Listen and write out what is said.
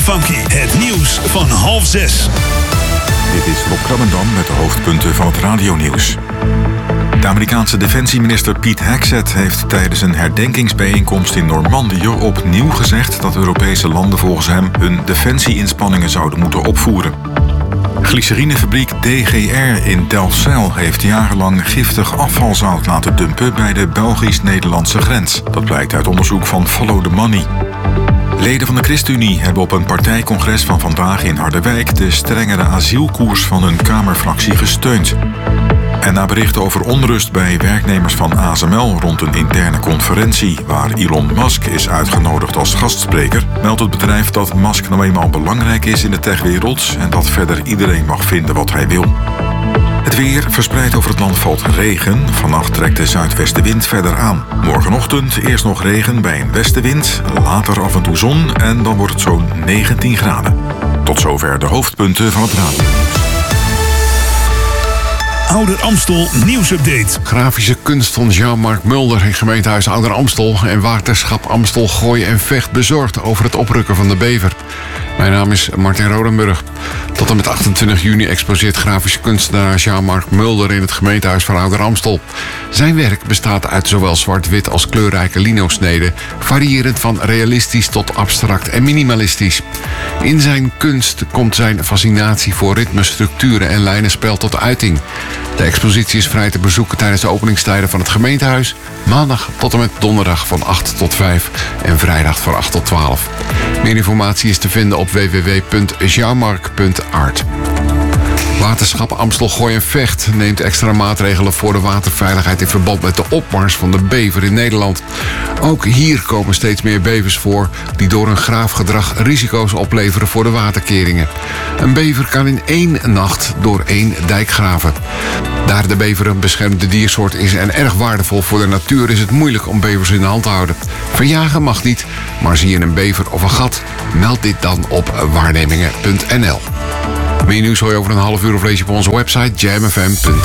Funky. Het nieuws van 5:30. Dit is Rob Krabbendam met de hoofdpunten van het radionieuws. De Amerikaanse defensieminister Pete Hegseth heeft tijdens een herdenkingsbijeenkomst in Normandië opnieuw gezegd dat Europese landen volgens hem hun defensieinspanningen zouden moeten opvoeren. Glycerinefabriek DGR in Delfzijl heeft jarenlang giftig afvalzout laten dumpen bij de Belgisch-Nederlandse grens. Dat blijkt uit onderzoek van Follow the Money. Leden van de ChristenUnie hebben op een partijcongres van vandaag in Harderwijk de strengere asielkoers van hun Kamerfractie gesteund. En na berichten over onrust bij werknemers van ASML rond een interne conferentie waar Elon Musk is uitgenodigd als gastspreker, meldt het bedrijf dat Musk nou eenmaal belangrijk is in de techwereld en dat verder iedereen mag vinden wat hij wil. Het weer verspreid over het land valt regen. Vannacht trekt de zuidwestenwind verder aan. Morgenochtend eerst nog regen bij een westenwind, later af en toe zon en dan wordt het zo'n 19 graden. Tot zover de hoofdpunten van het radio. Ouder Amstel nieuwsupdate. Grafische kunst van Jean-Marc Mulder in gemeentehuis Ouder Amstel en waterschap Amstel Gooi en Vecht bezorgd over het oprukken van de bever. Mijn naam is Martin Rodenburg. Tot en met 28 juni exposeert grafische kunstenaar Jean-Marc Mulder in het gemeentehuis van Ouder Amstel. Zijn werk bestaat uit zowel zwart-wit als kleurrijke lino-sneden, variërend van realistisch tot abstract en minimalistisch. In zijn kunst komt zijn fascinatie voor ritme, structuren en lijnenspel tot uiting. De expositie is vrij te bezoeken tijdens de openingstijden van het gemeentehuis, maandag tot en met donderdag van 8 tot 5 en vrijdag van 8 tot 12. Meer informatie is te vinden op www.jeanmarc.art. Waterschap Amstel Gooi en Vecht neemt extra maatregelen voor de waterveiligheid in verband met de opmars van de bever in Nederland. Ook hier komen steeds meer bevers voor die door hun graafgedrag risico's opleveren voor de waterkeringen. Een bever kan in 1 nacht door 1 dijk graven. Daar de bever een beschermde diersoort is en erg waardevol voor de natuur, is het moeilijk om bevers in de hand te houden. Verjagen mag niet, maar zie je een bever of een gat, meld dit dan op waarnemingen.nl. Meer nieuws hoor je over een half uur of lees je op onze website jamfm.nl.